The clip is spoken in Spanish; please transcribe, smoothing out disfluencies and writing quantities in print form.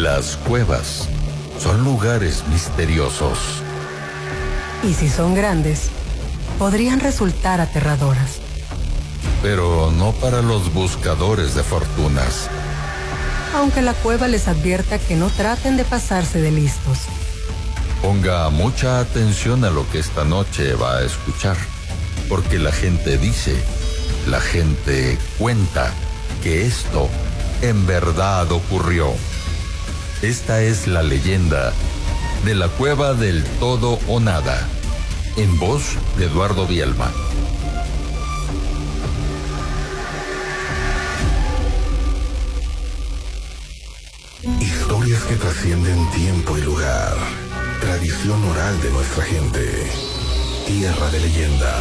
Las cuevas son lugares misteriosos. Y si son grandes, podrían resultar aterradoras. Pero no para los buscadores de fortunas. Aunque la cueva les advierta que no traten de pasarse de listos. Ponga mucha atención a lo que esta noche va a escuchar, porque la gente dice, la gente cuenta que esto en verdad ocurrió. Esta es la leyenda de la Cueva del Todo o Nada, en voz de Eduardo Bielma. Historias que trascienden tiempo y lugar. Tradición oral de nuestra gente. Tierra de leyenda.